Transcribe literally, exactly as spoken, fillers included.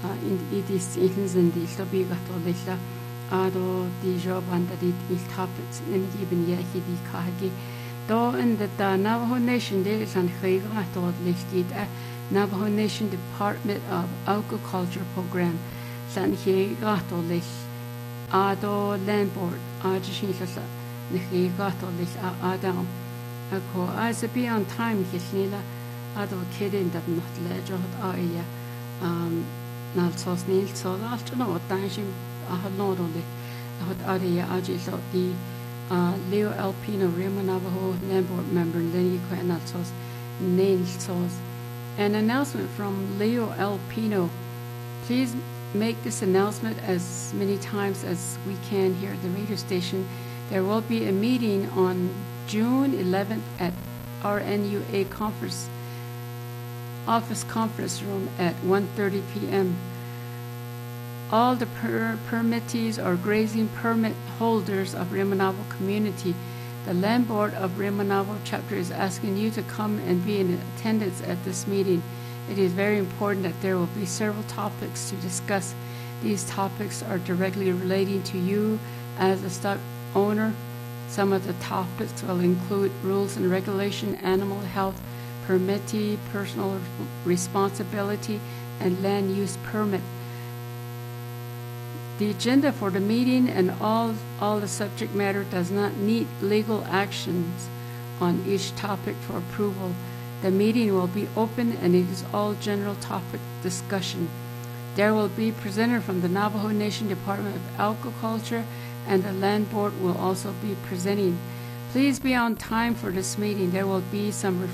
in idis in the Slobigatolilla, Ado di Jobandadit il topics in given Yaki di Kahagi. Do in the Navajo Nation there is an Higatol Lichid, Navajo Nation Department of Agriculture Program, San Higatolish, Ado Land Board, Ajishisa, the Higatolish Adam. Ako as a be on time, Hisnila, Ado kidding that not ledger aya. Um, Nalsos Nil, so after no time, I had not only what area Ajis of the Leo Alpino, Rima Navajo Land Board member, Lenny Quenalsos, Nail Sauce. An announcement from Leo Alpino. Please make this announcement as many times as we can here at the radio station. There will be a meeting on June eleventh at R N U A conference. Office conference room at one thirty p.m. All the per permittees or grazing permit holders of Remanavo community, the Land Board of Remanavo chapter is asking you to come and be in attendance at this meeting. It is very important that there will be several topics to discuss. These topics are directly relating to you as a stock owner. Some of the topics will include rules and regulation, animal health, permittee, personal responsibility, and land use permit. The agenda for the meeting and all, all the subject matter does not need legal actions on each topic for approval. The meeting will be open and it is all general topic discussion. There will be presenter from the Navajo Nation Department of Agriculture and the Land Board will also be presenting. Please be on time for this meeting. There will be some